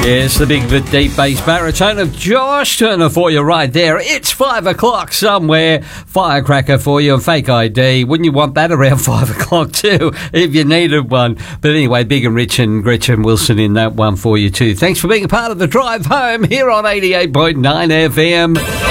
Yes, the big, deep bass baritone of Josh Turner for you right there. It's 5 o'clock somewhere. Firecracker for you and Fake ID. Wouldn't you want that around 5 o'clock too, if you needed one? But anyway, Big and Rich and Gretchen Wilson in that one for you too. Thanks for being a part of the drive home here on 88.9 FM.